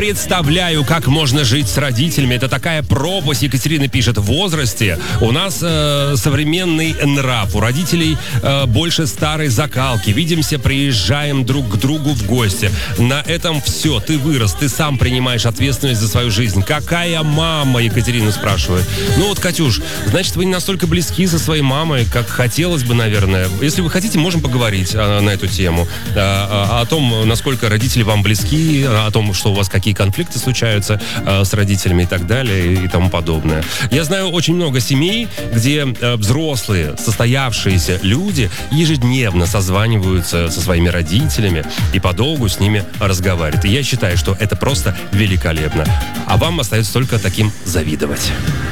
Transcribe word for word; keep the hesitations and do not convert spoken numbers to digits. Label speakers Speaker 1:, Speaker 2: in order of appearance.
Speaker 1: Представляю, как можно жить с родителями. Это такая пропасть, Екатерина пишет, в возрасте. У нас э, современный нрав. У родителей э, больше старой закалки. Видимся, приезжаем друг к другу в гости. На этом все. Ты вырос, ты сам принимаешь ответственность за свою жизнь. Какая мама, Екатерина спрашивает. Ну вот, Катюш, значит, вы не настолько близки со своей мамой, как хотелось бы, наверное. Если вы хотите, можем поговорить а, на эту тему. А, а, о том, насколько родители вам близки, о том, что у вас какие конфликты случаются э, с родителями и так далее и тому подобное. Я знаю очень много семей, где э, взрослые, состоявшиеся люди ежедневно созваниваются со своими родителями и подолгу с ними разговаривают. И я считаю, что это просто великолепно. А вам остается только таким завидовать.